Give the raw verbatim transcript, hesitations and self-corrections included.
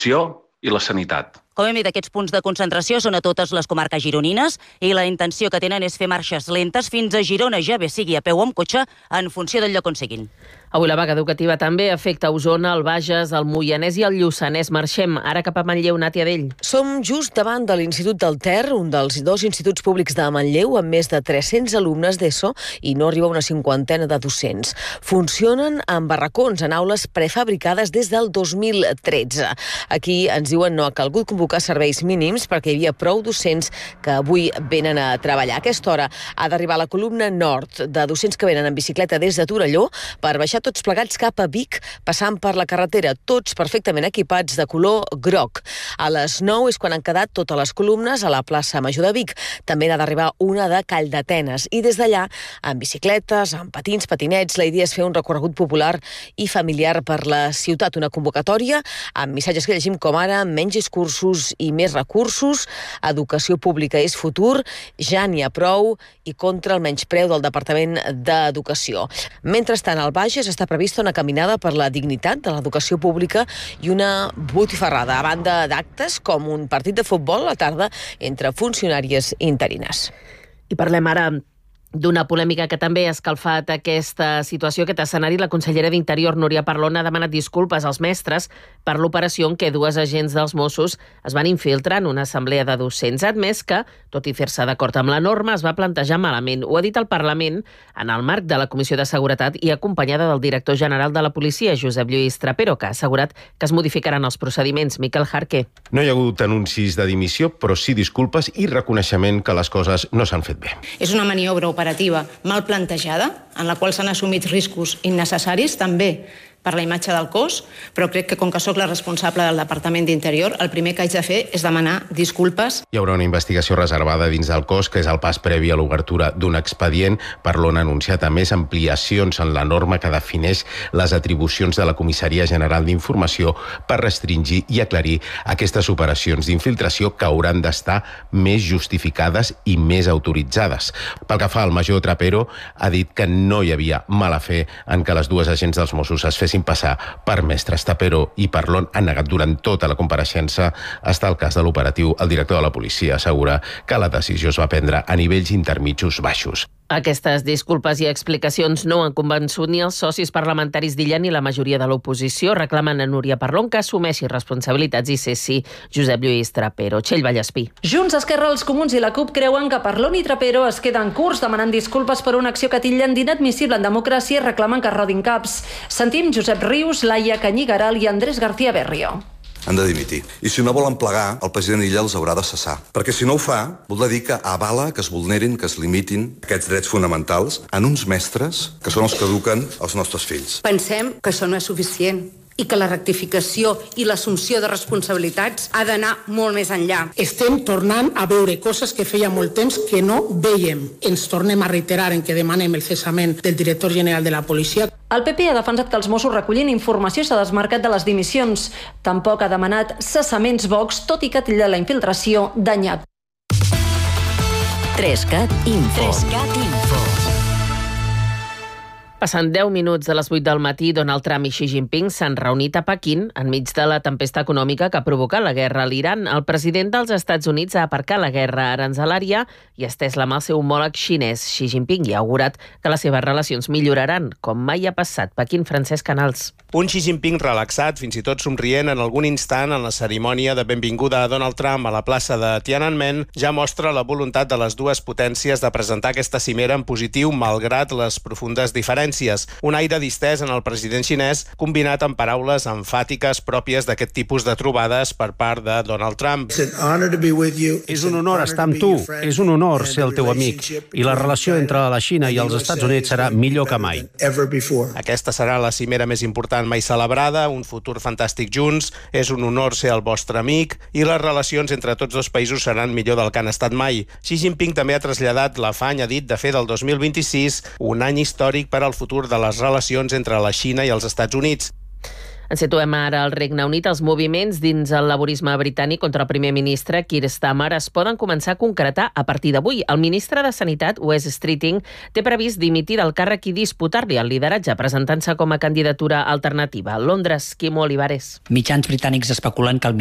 i la sanitat. Com hem dit, aquests punts de concentració són a totes les comarques gironines i la intenció que tenen és fer marxes lentes fins a Girona, ja bé sigui a peu o amb cotxe, en funció del lloc on siguin. Avui la vaga educativa també afecta Osona, el Bages, el Moianès i el Lluçanès. Marxem ara cap a Manlleu, Nàtia Dell. Som just davant de l'Institut del Ter, un dels dos instituts públics de Manlleu, amb més de tres-cents alumnes d'ESO i no arriba a una cinquantena de docents. Funcionen amb barracons en aules prefabricades des del dos mil tretze. Aquí ens diuen no ha calgut convocar serveis mínims perquè hi havia prou docents que avui venen a treballar. A aquesta hora ha d'arribar la columna nord de docents que venen en bicicleta des de Torelló per baixar tots plegats cap a Vic, passant per la carretera, tots perfectament equipats de color groc. A les nou és quan han quedat totes les columnes a la plaça Major de Vic. També n'ha d'arribar una de Calldetenes. I des d'allà, amb bicicletes, amb patins, patinets, la idea és fer un recorregut popular i familiar per la ciutat. Una convocatòria amb missatges que llegim com ara menys discursos i més recursos, educació pública és futur, ja n'hi ha prou i contra el menyspreu del Departament d'Educació. Mentrestant, al Bages està prevista una caminada per la dignitat de l'educació pública i una botifarrada, a banda d'actes com un partit de futbol a la tarda entre funcionàries interines. I parlem ara d'una polèmica que també ha escalfat aquesta situació, aquest escenari. La consellera d'Interior, Núria Parlon, ha demanat disculpes als mestres per l'operació en què dues agents dels Mossos es van infiltrar en una assemblea de docents. Ha admès que, tot i fer-se d'acord amb la norma, es va plantejar malament. Ho ha dit al Parlament en el marc de la Comissió de Seguretat i acompanyada del director general de la policia, Josep Lluís Trapero, que ha assegurat que es modificaran els procediments. Miquel Jarqué. No hi ha hagut anuncis de dimissió, però sí disculpes i reconeixement que les coses no s'han fet bé. És una maniobra operativa mal plantejada, en la qual s'han assumit riscos innecessaris, també per la imatge del cos, però crec que com que sóc la responsable del Departament d'Interior, el primer que haig de fer és demanar disculpes. Hi haurà una investigació reservada dins del cos, que és el pas previ a l'obertura d'un expedient. Parlon ha anunciat a més ampliacions en la norma que defineix les atribucions de la Comissaria General d'Informació per restringir i aclarir aquestes operacions d'infiltració que hauran d'estar més justificades i més autoritzades. Pel que fa al major Trapero, ha dit que no hi havia mala fe en que les dues agents dels Mossos es fessin passar per mestres. Trapero i Parlon han negat durant tota la compareixença. Està el cas de l'operatiu. El director de la policia assegura que la decisió es va prendre a nivells intermitjos baixos. Aquestes disculpes i explicacions no han convençut ni els socis parlamentaris d'Illa ni la majoria de l'oposició. Reclamen a Núria Parlon que assumeixi responsabilitats i cessi Josep Lluís Trapero. Txell Vallespí. Junts, Esquerra, els Comuns i la CUP creuen que Parlon i Trapero es queden curts demanant disculpes per una acció que titllen d'inadmissible en democràcia i reclamen que rodin caps. Sentim Josep Rius, Laia Canyigaral i Andrés García Berrio. Han de dimitir. I si no volen plegar, el president Illa els haurà de cessar. Perquè si no ho fa, voldrà dir que avala que es vulnerin, que es limitin aquests drets fonamentals en uns mestres que són els que eduquen els nostres fills. Pensem que això no és suficient i que la rectificació i l'assumpció de responsabilitats ha d'anar molt més enllà. Estem tornant a veure coses que feia molt temps que no veiem. Ens tornem a reiterar en que demanem el cessament del director general de la policia. El P P ha defensat que els Mossos recollin informació i s'ha desmarcat de les dimissions. Tampoc ha demanat cessaments Vox, tot i que titlla la infiltració d'anyat. Trescat Info. Trescat Info. Passant deu minuts de les vuit del matí, Donald Trump i Xi Jinping s'han reunit a Pequín enmig de la tempesta econòmica que ha provocat la guerra a l'Iran. El president dels Estats Units ha aparcat la guerra aranzelària i ha estès la mà al seu homòleg xinès. Xi Jinping i ha augurat que les seves relacions milloraran, com mai ha passat. Pequín, Francesc Canals. Un Xi Jinping relaxat, fins i tot somrient en algun instant en la cerimònia de benvinguda a Donald Trump a la plaça de Tiananmen, ja mostra la voluntat de les dues potències de presentar aquesta cimera en positiu malgrat les profundes diferències. Un aire distès en el president xinès combinat amb paraules emfàtiques pròpies d'aquest tipus de trobades per part de Donald Trump. És un honor estar amb tu, és un honor ser el teu amic i la relació entre la Xina i els Estats Units serà millor que mai. Aquesta serà la cimera més important mai celebrada, un futur fantàstic junts, és un honor ser el vostre amic i les relacions entre tots dos països seran millor del que han estat mai. Xi Jinping també ha traslladat l'afany, ha dit, de fer del dos mil vint-i-sis un any històric per al futur de les relacions entre la Xina i els Estats Units. Ens situem ara al Regne Unit. Els moviments dins el laborisme britànic contra el primer ministre Keir Starmer es poden començar a concretar a partir d'avui. El ministre de Sanitat, Wes Streeting, té previst dimitir del càrrec i disputar-li el lideratge, presentant-se com a candidatura alternativa. A Londres, Quimo Olivares. Mitjans britànics especulen que el